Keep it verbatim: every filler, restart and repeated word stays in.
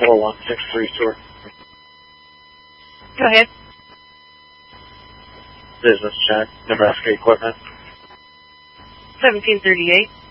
four one six three, Stewart. Go ahead. Business check, Nebraska Equipment. seventeen thirty-eight.